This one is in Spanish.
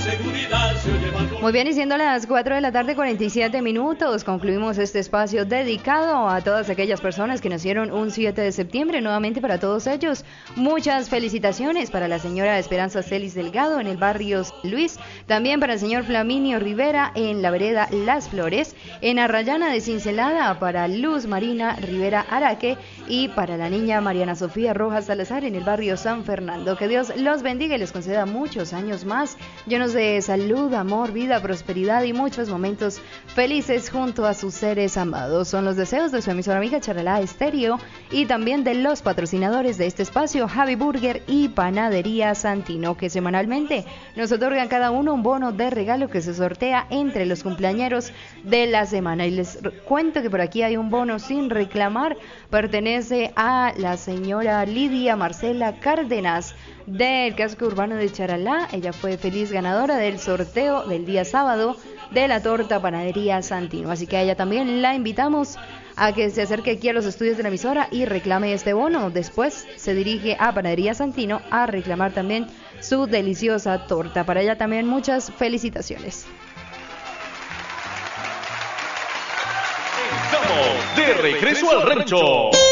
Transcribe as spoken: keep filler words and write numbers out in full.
Muy bien, y siendo las cuatro de la tarde, cuarenta y siete minutos, concluimos este espacio dedicado a todas aquellas personas que nacieron un siete de septiembre. Nuevamente para todos ellos, muchas felicitaciones para la señora Esperanza Celis Delgado en el barrio Luis, también para el señor Flaminio Rivera en la vereda Las Flores, en Arrayana de Cincelada para Luz Marina Rivera Araque y para la niña Mariana Sofía Rojas Salazar en el barrio San Fernando. Que Dios los bendiga y les conceda muchos años más, llenos de salud, amor, vida, prosperidad y muchos momentos felices junto a sus seres amados. Son los deseos de su emisora amiga Charalá Estéreo y también de los patrocinadores de este espacio, Javi Burger y Panadería Santino, que semanalmente nos otorgan cada uno un bono de regalo que se sortea entre los cumpleañeros de la semana. Y les cuento que por aquí hay un bono sin reclamar, pertenece a la señora Lidia Marcela Cárdenas del casco urbano de Charalá. Ella fue feliz ganadora del sorteo del día sábado de la torta Panadería Santino, así que a ella también la invitamos a que se acerque aquí a los estudios de la emisora y reclame este bono. Después se dirige a Panadería Santino a reclamar también su deliciosa torta. Para ella también muchas felicitaciones. Estamos de regreso al rancho.